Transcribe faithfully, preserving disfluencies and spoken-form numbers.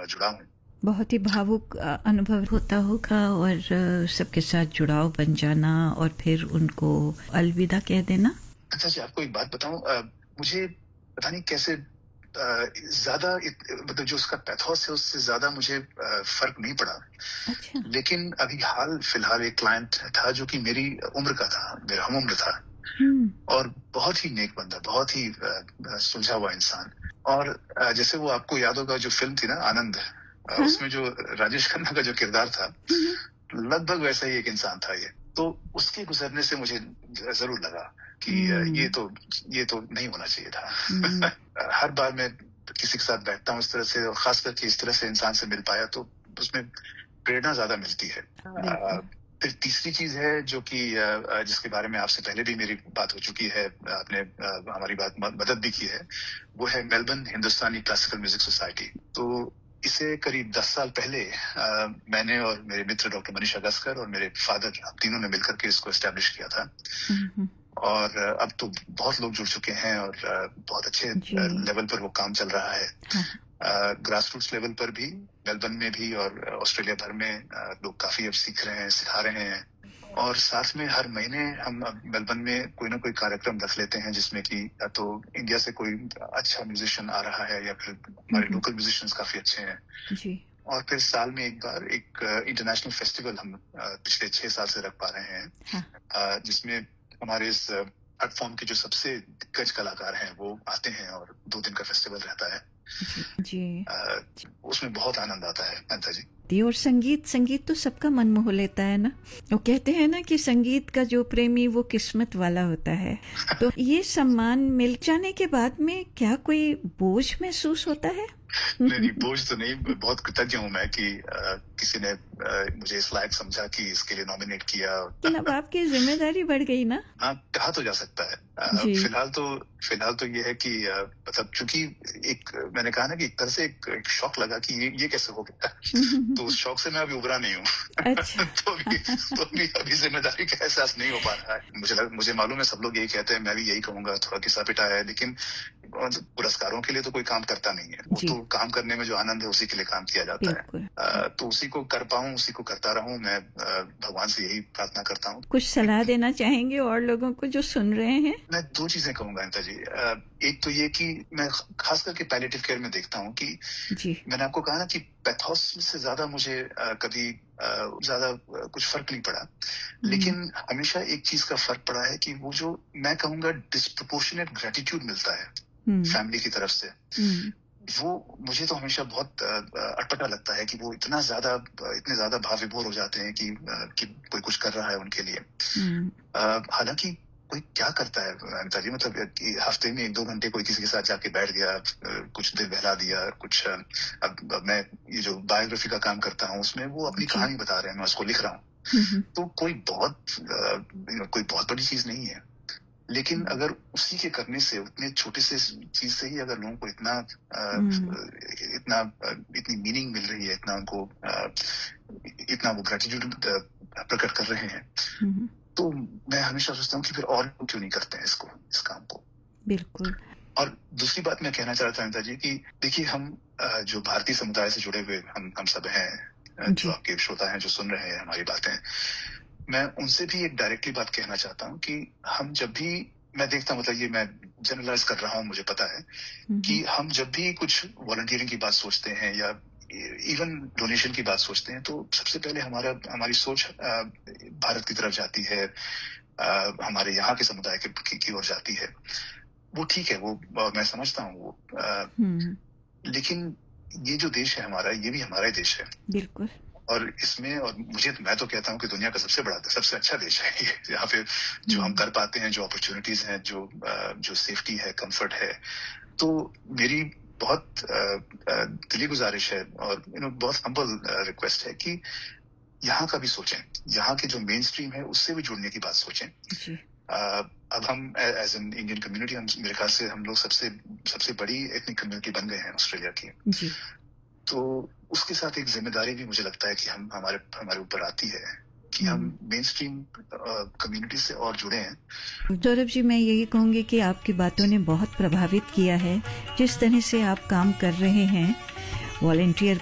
जुड़ा हूँ। बहुत ही भावुक अनुभव होता होगा और सबके साथ जुड़ाव बन जाना और फिर उनको अलविदा कह देना। अच्छा जी, आपको एक बात बताऊं, मुझे पता नहीं कैसे ज्यादा मतलब जो उसका पैथोस है उससे ज्यादा मुझे फर्क नहीं पड़ा। अच्छा। लेकिन अभी हाल फिलहाल एक क्लाइंट था जो कि मेरी उम्र का था, मेरा हम उम्र था और बहुत ही नेक बंदा, बहुत ही सुलझा हुआ इंसान। और जैसे वो आपको याद होगा जो फिल्म थी ना आनंद, हाँ? उसमें जो राजेश खन्ना का जो किरदार था लगभग वैसा ही एक इंसान था ये। तो उसके गुजरने से मुझे जरूर लगा कि ये तो ये तो नहीं होना चाहिए था। हर बार मैं किसी के साथ बैठता हूँ इस तरह से, और खास करके इस तरह से इंसान से मिल पाया तो उसमें प्रेरणा ज्यादा मिलती है। फिर तीसरी चीज है जो कि जिसके बारे में आपसे पहले भी मेरी बात हो चुकी है, आपने हमारी बात मदद भी की है, वो है मेलबर्न हिंदुस्तानी क्लासिकल म्यूजिक सोसाइटी। तो इसे करीब दस साल पहले आ, मैंने और मेरे मित्र डॉक्टर मनीष अगस्कर और मेरे फादर, हम तीनों ने मिलकर के इसको एस्टेब्लिश किया था। और अब तो बहुत लोग जुड़ चुके हैं और बहुत अच्छे लेवल पर वो काम चल रहा है। ग्रास रूट्स लेवल पर भी मेलबर्न में भी और ऑस्ट्रेलिया भर में लोग काफी अब सीख रहे हैं, सिखा रहे हैं। और साथ में हर महीने हम मेलबर्न में कोई ना कोई कार्यक्रम रख लेते हैं जिसमें कि या तो इंडिया से कोई अच्छा म्यूजिशियन आ रहा है या फिर हमारे लोकल म्यूजिशियंस काफी अच्छे हैं जी। और फिर साल में एक बार एक इंटरनेशनल फेस्टिवल हम पिछले छह साल से रख पा रहे हैं। हाँ। जिसमें हमारे इस प्लेटफॉर्म के जो सबसे दिग्गज कलाकार हैं वो आते हैं और दो दिन का फेस्टिवल रहता है जी। आ, उसमें बहुत आनंद आता है अनिता जी। और संगीत संगीत तो सबका मन मोह लेता है ना। वो कहते हैं ना कि संगीत का जो प्रेमी वो किस्मत वाला होता है। तो ये सम्मान मिल जाने के बाद में क्या कोई बोझ महसूस होता है? नहीं, बोझ तो नहीं, बहुत कृतज्ञ हूँ मैं कि आ, किसी ने आ, मुझे इस लायक समझा कि इसके लिए नॉमिनेट किया। अब आपकी जिम्मेदारी बढ़ गई ना। हाँ, कहा तो जा सकता है। फिलहाल तो फिलहाल तो ये है कि मतलब चूंकि एक मैंने कहा ना कि एक तरह से एक, एक शौक लगा कि ये ये कैसे हो गया। तो उस शौक से मैं अभी उबरा नहीं हूँ। अच्छा। तो भी तो भी अभी जिम्मेदारी का एहसास नहीं हो पा रहा है। मुझे लग, मुझे मालूम है सब लोग यही कहते हैं, मैं भी यही कहूंगा, थोड़ा किस्सा पिटा है, लेकिन पुरस्कारों के लिए तो कोई काम करता नहीं है। वो तो काम करने में जो आनंद है उसी के लिए काम किया जाता है। आ, तो उसी को कर पाऊं, उसी को करता रहूं। मैं आ, भगवान से यही प्रार्थना करता हूँ। कुछ सलाह देना चाहेंगे और लोगों को जो सुन रहे हैं? मैं दो चीजें कहूंगा अनिता जी। एक तो ये कि मैं खास करके पैलिएटिव केयर में देखता हूँ कि जी। मैंने आपको कहा ना कि पैथोस से ज्यादा मुझे आ, कभी ज्यादा कुछ फर्क नहीं पड़ा, लेकिन हमेशा एक चीज का फर्क पड़ा है कि वो जो मैं कहूंगा डिस्प्रोपोर्शनेट ग्रेटिट्यूड मिलता है फैमिली की तरफ से, वो मुझे तो हमेशा बहुत अटपटा लगता है कि वो इतना ज्यादा इतने ज्यादा भाव विभोर हो जाते हैं कि, कि कोई कुछ कर रहा है उनके लिए। हालांकि कोई क्या करता है अनिता जी, मतलब कि हफ्ते में एक दो घंटे कोई किसी के साथ जाके बैठ गया, कुछ दिल बहला दिया, कुछ। अब, अब मैं ये जो बायोग्राफी का काम करता हूँ उसमें वो अपनी कहानी बता रहे हैं, मैं उसको लिख रहा हूँ। तो कोई बहुत कोई बहुत बड़ी चीज नहीं है, लेकिन अगर उसी के करने से, उतने छोटे से चीज से ही अगर लोगों को इतना इतना इतनी मीनिंग मिल रही है, इतना उनको इतना वो ग्रेटिट्यूड प्रकट कर रहे हैं, तो मैं हमेशा सोचता हूँ कि फिर और लोग क्यों नहीं करते हैं इसको, इस काम को। बिल्कुल। और दूसरी बात मैं कहना चाह रहा था अनिता जी कि देखिए, हम जो भारतीय समुदाय से जुड़े हुए हम हम सब हैं, जो आपके श्रोता हैं जो सुन रहे हैं हमारी बातें, मैं उनसे भी एक डायरेक्टली बात कहना चाहता हूँ कि हम जब भी, मैं देखता हूँ, मतलब ये मैं जनरलाइज कर रहा हूँ, मुझे पता है कि हम जब भी कुछ वॉलंटियरिंग की बात सोचते हैं या इवन डोनेशन की बात सोचते हैं, तो सबसे पहले हमारा हमारी सोच भारत की तरफ जाती है, आ, हमारे यहाँ के समुदाय की, की ओर जाती है। वो ठीक है, वो मैं समझता हूँ वो, आ, लेकिन ये जो देश है हमारा, ये भी हमारा ही देश है। बिल्कुल। और इसमें, और मुझे मैं तो कहता हूँ कि दुनिया का सबसे बड़ा, सबसे अच्छा देश है ये। यहाँ पे जो हम कर पाते हैं, जो अपॉर्चुनिटीज हैं, जो जो सेफ्टी है, कंफर्ट है, तो मेरी बहुत दिली गुजारिश है और यू नो बहुत हम्बल रिक्वेस्ट है कि यहाँ का भी सोचें, यहाँ के जो मेन स्ट्रीम है उससे भी जुड़ने की बात सोचें। जी। Uh, अब हम एज एन इंडियन कम्युनिटी, हम मेरे ख्याल से हम लोग सबसे सबसे बड़ी एथनिक कम्युनिटी बन गए हैं ऑस्ट्रेलिया की। जी। तो उसके साथ एक जिम्मेदारी भी मुझे लगता है कि हम हमारे हमारे ऊपर आती है कि हम मेन स्ट्रीम कम्युनिटी से और जुड़े हैं। सौरभ जी, मैं यही कहूँगी कि आपकी बातों ने बहुत प्रभावित किया है, जिस तरह से आप काम कर रहे हैं वॉलंटियर